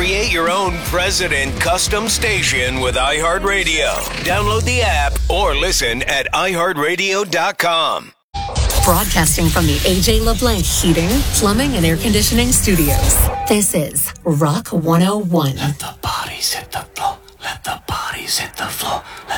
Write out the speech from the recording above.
Create your own President custom station with iHeartRadio. Download the app or listen at iHeartRadio.com. Broadcasting from the A.J. LeBlanc Heating, Plumbing, and Air Conditioning Studios. This is Rock 101. Let the bodies hit the floor. Let the bodies hit the floor.